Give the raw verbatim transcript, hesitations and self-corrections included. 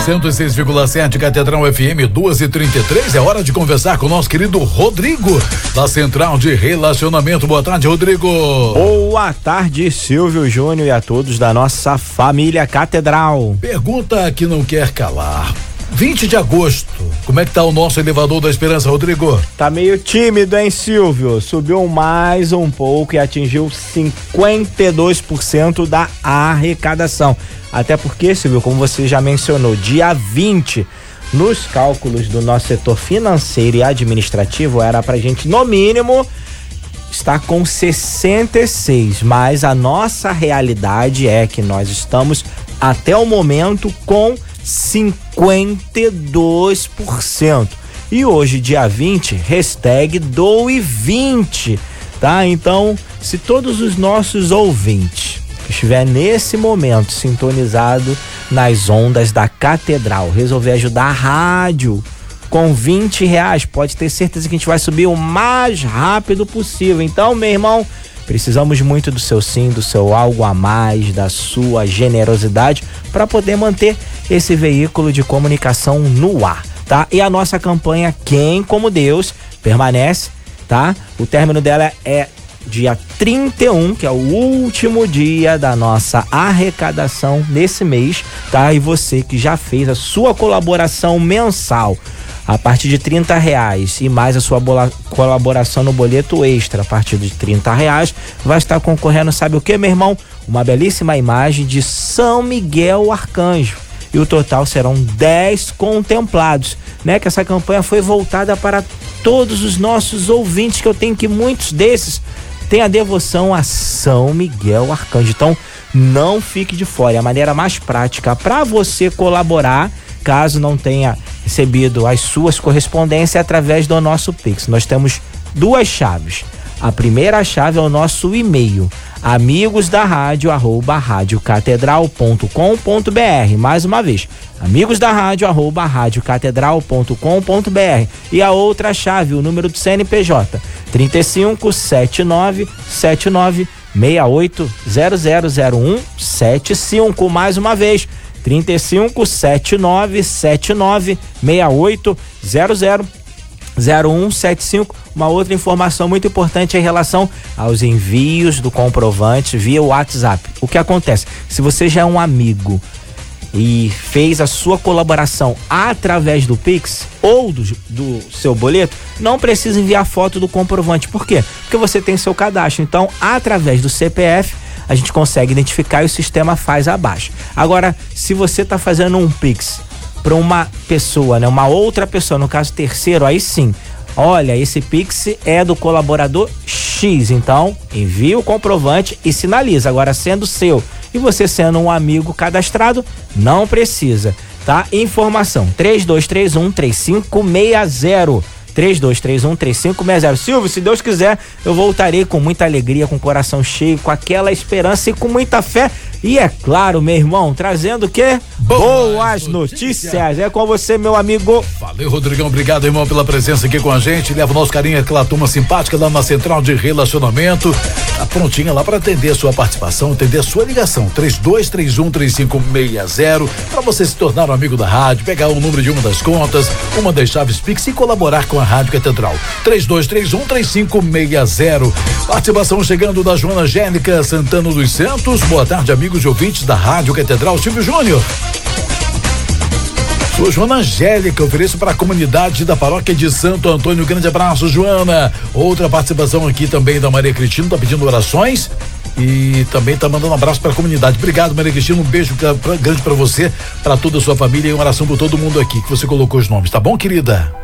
cento e seis vírgula sete Catedral F M, duas e trinta e três. É hora de conversar com o nosso querido Rodrigo, da Central de Relacionamento. Boa tarde, Rodrigo. Boa tarde, Silvio Júnior, e a todos da nossa família Catedral. Pergunta que não quer calar. vinte de agosto, como é que tá o nosso elevador da esperança, Rodrigo? Tá meio tímido, hein, Silvio? Subiu mais um pouco e atingiu cinquenta e dois por cento da arrecadação. Até porque, Silvio, como você já mencionou, dia vinte, nos cálculos do nosso setor financeiro e administrativo, era pra gente, no mínimo, estar com sessenta e seis, mas a nossa realidade é que nós estamos, até o momento, com cinquenta e dois por cento. E hoje, dia vinte, hashtag doe vinte, tá? Então, se todos os nossos ouvintes que estiver nesse momento sintonizado nas ondas da Catedral, resolver ajudar a rádio com vinte reais, pode ter certeza que a gente vai subir o mais rápido possível. Então, meu irmão, precisamos muito do seu sim, do seu algo a mais, da sua generosidade para poder manter esse veículo de comunicação no ar, tá? E a nossa campanha Quem Como Deus permanece, tá? O término dela é dia trinta e um, que é o último dia da nossa arrecadação nesse mês, tá? E você que já fez a sua colaboração mensal a partir de trinta reais e mais a sua bola, colaboração no boleto extra a partir de trinta reais, vai estar concorrendo, sabe o que, meu irmão? Uma belíssima imagem de São Miguel Arcanjo. E o total serão dez contemplados, né? Que essa campanha foi voltada para todos os nossos ouvintes, que eu tenho que muitos desses têm a devoção a São Miguel Arcanjo. Então, não fique de fora. É a maneira mais prática para você colaborar, caso não tenha recebido as suas correspondências, através do nosso Pix. Nós temos duas chaves. A primeira chave é o nosso e-mail, amigos da rádio arroba radiocatedral ponto com ponto br. Mais uma vez, amigos da rádio arroba radiocatedral ponto com ponto br. E a outra chave, o número do C N P J, trinta e cinco, setenta e nove, setenta e nove, sessenta e oito, zero zero zero um sete cinco. Mais uma vez, trinta e cinco, setenta e nove, setenta e nove, sessenta e oito, zero zero zero um sete cinco. Uma outra informação muito importante em relação aos envios do comprovante via WhatsApp. O que acontece? Se você já é um amigo e fez a sua colaboração através do Pix ou do, do seu boleto, não precisa enviar foto do comprovante. Por quê? Porque você tem seu cadastro. Então, através do C P F, a gente consegue identificar e o sistema faz abaixo. Agora, se você está fazendo um Pix para uma pessoa, né, uma outra pessoa, no caso terceiro, aí sim, olha, esse Pix é do colaborador X, então envia o comprovante e sinaliza. Agora, sendo seu e você sendo um amigo cadastrado, não precisa, tá? Informação, três dois três um, três cinco seis zero. três dois três um, três cinco seis zero. Silvio, se Deus quiser, eu voltarei com muita alegria, com o coração cheio, com aquela esperança e com muita fé. E é claro, meu irmão, trazendo o quê? Boas, Boas notícias. notícias. É com você, meu amigo. Valeu, Rodrigão. Obrigado, irmão, pela presença aqui com a gente. Leva o nosso carinho, aquela turma simpática lá na Central de Relacionamento. Tá prontinha lá para atender a sua participação, atender a sua ligação. três dois três um, três cinco seis zero. Para você se tornar um amigo da rádio, pegar o número de uma das contas, uma das chaves Pix e colaborar com a Rádio Catedral. três dois três um, três cinco seis zero. Participação chegando da Joana Angélica Santana dos Santos. Boa tarde, amigos e ouvintes da Rádio Catedral. Silvio Júnior. Sou Joana Angélica, ofereço para a comunidade da paróquia de Santo Antônio. Grande abraço, Joana. Outra participação aqui também da Maria Cristina, tá pedindo orações e também tá mandando um abraço para a comunidade. Obrigado, Maria Cristina, um beijo grande para você, para toda a sua família e uma oração por todo mundo aqui que você colocou os nomes, tá bom, querida?